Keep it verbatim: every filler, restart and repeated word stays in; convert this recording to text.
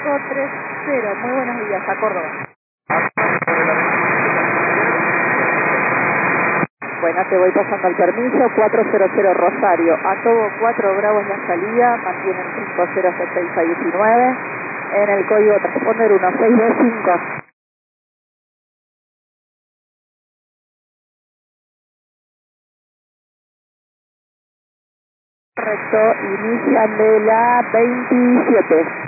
cinco tres cero. Muy buenos días, a Córdoba. Bueno, te voy pasando el permiso. cuatro cero cero Rosario. A todo cuatro Bravos la salida. Mantienen cinco cero seis a diecinueve. En el código transponder uno seis dos cinco. Correcto, inician de la veintisiete.